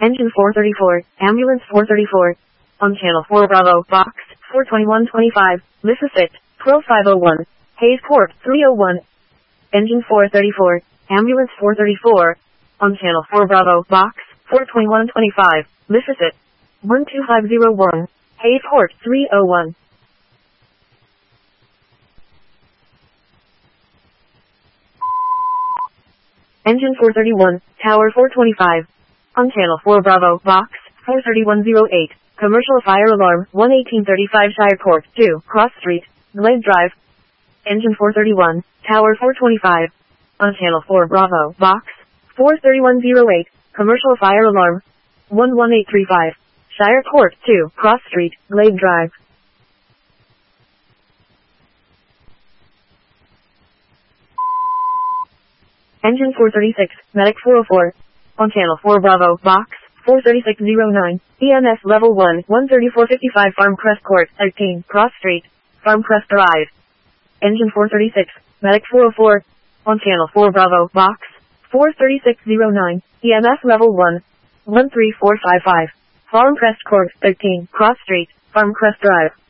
Engine 434, Ambulance 434. On Channel 4 Bravo, Box 42125, Mississippi, Pro 501, Hayesport 301. Engine 434, Ambulance 434. On Channel 4 Bravo, Box 42125, Mississippi, 12501, Hayesport 301. Engine 431, Tower 425. On Channel 4 Bravo, Box 43108, Commercial Fire Alarm 11835 Shire Court 2, Cross Street, Glade Drive. Engine 431, Tower 425. On Channel 4 Bravo, Box 43108, Commercial Fire Alarm 11835, Shire Court 2, Cross Street, Glade Drive. Engine 436, Medic 404. On Channel 4 Bravo, Box 43609, EMS Level 1, 13455 Farm Crest Court, 13, Cross Street, Farm Crest Drive. Engine 436, Medic 404. On Channel 4 Bravo, Box 43609, EMS Level 1, 13455, Farm Crest Court, 13, Cross Street, Farm Crest Drive.